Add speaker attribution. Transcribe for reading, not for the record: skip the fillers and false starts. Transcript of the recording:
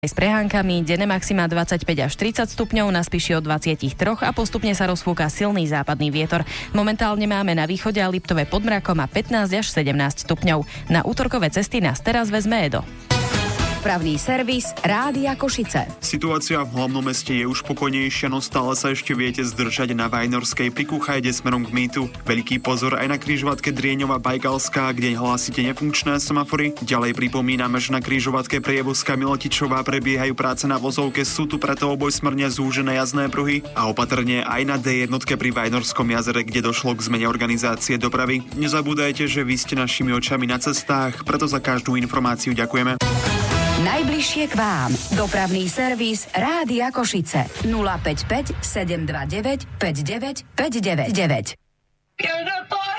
Speaker 1: S prehánkami, denné maxima 25 až 30 stupňov, na Spiši od 23 a postupne sa rozfúka silný západný vietor. Momentálne máme na východe a Liptove pod mrakom a 15 až 17 stupňov. Na útorkové cesty nás teraz vezme Edo.
Speaker 2: Dopravný servis Rádia Košice.
Speaker 3: Situácia v hlavnom meste je už pokojnejšia, no stále sa ešte viete zdržať na Vajnorskej pri Kuchajde smerom k Mýtu. Veľký pozor aj na križovatke Drieňova Bajkalská, kde hlásite nefunkčné semafory. Ďalej pripomíname, že na križovatke Priebuzka Milotičová prebiehajú práce na vozovke, sú tu preto obojsmerne zúžené jazdné pruhy a opatrne aj na D1 pri Vajnorskom jazere, kde došlo k zmene organizácie dopravy. Nezabúdajte, že vy ste našimi očami na cestách, preto za každú informáciu ďakujeme.
Speaker 2: Najbližšie k vám. Dopravný servis Rádia Košice. 055 729 59 599.